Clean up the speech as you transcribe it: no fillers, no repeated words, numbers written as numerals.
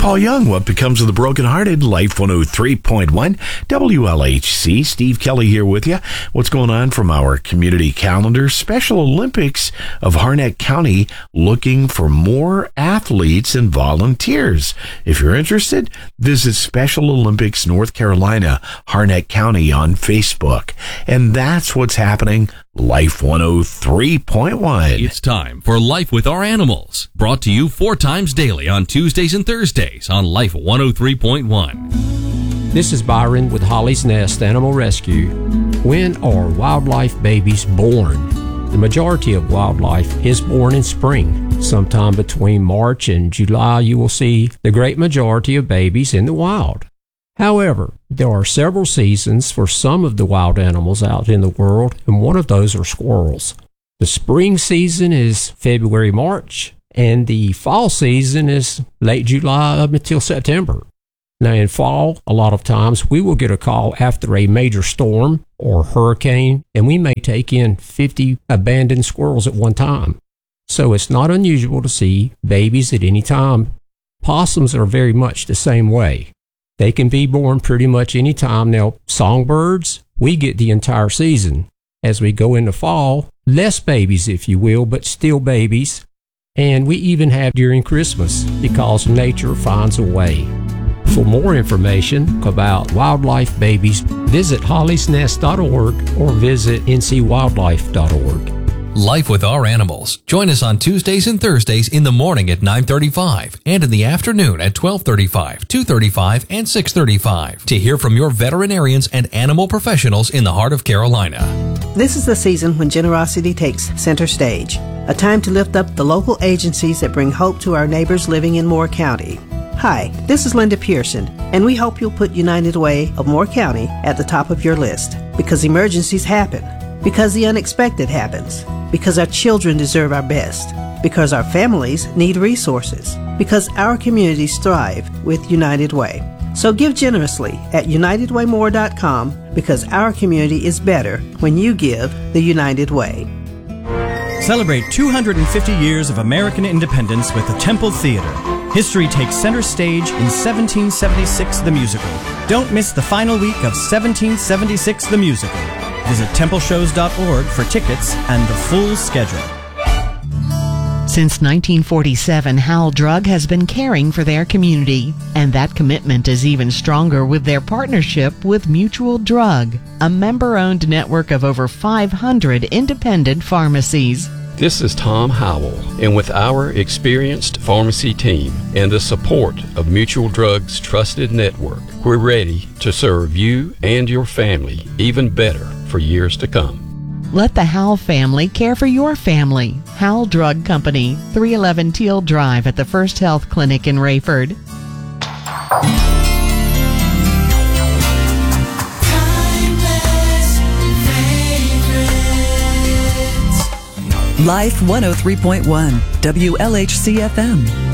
Paul Young, What Becomes of the Brokenhearted, Life 103.1, WLHC. Steve Kelly here with you. What's going on from our community calendar? Special Olympics of Harnett County looking for more athletes and volunteers. If you're interested, visit Special Olympics North Carolina, Harnett County on Facebook. And that's what's happening. Life 103.1. It's time for Life with Our Animals, brought to you 4 times daily on Tuesdays and Thursdays on Life 103.1. This is Byron with Holly's Nest Animal Rescue. When are wildlife babies born? The majority of wildlife is born in spring. Sometime between March and July, you will see the great majority of babies in the wild. However, there are several seasons for some of the wild animals out in the world, and one of those are squirrels. The spring season is February, March, and the fall season is late July up until September. Now in fall, a lot of times we will get a call after a major storm or hurricane, and we may take in 50 abandoned squirrels at one time. So it's not unusual to see babies at any time. Possums are very much the same way. They can be born pretty much any time. Now, songbirds, we get the entire season. As we go into fall, less babies, if you will, but still babies. And we even have during Christmas because nature finds a way. For more information about wildlife babies, visit hollysnest.org or visit ncwildlife.org. Life with Our Animals. Join us on Tuesdays and Thursdays in the morning at 9:35 and in the afternoon at 12:35, 2:35, and 6:35 to hear from your veterinarians and animal professionals in the heart of Carolina. This is the season when generosity takes center stage, a time to lift up the local agencies that bring hope to our neighbors living in Moore County. Hi, this is Linda Pearson, and we hope you'll put United Way of Moore County at the top of your list, because emergencies happen, because the unexpected happens, because our children deserve our best, because our families need resources, because our communities thrive with United Way. So give generously at UnitedWayMore.com, because our community is better when you give the United Way. Celebrate 250 years of American independence with the Temple Theater. History takes center stage in 1776 the Musical. Don't miss the final week of 1776 the Musical. Visit templeshows.org for tickets and the full schedule. Since 1947, Howell Drug has been caring for their community, and that commitment is even stronger with their partnership with Mutual Drug, a member-owned network of over 500 independent pharmacies. This is Tom Howell, and with our experienced pharmacy team and the support of Mutual Drug's trusted network, we're ready to serve you and your family even better for years to come. Let the Howell family care for your family. Howell Drug Company, 311 Teal Drive at the First Health Clinic in Rayford. Life 103.1, WLHC FM.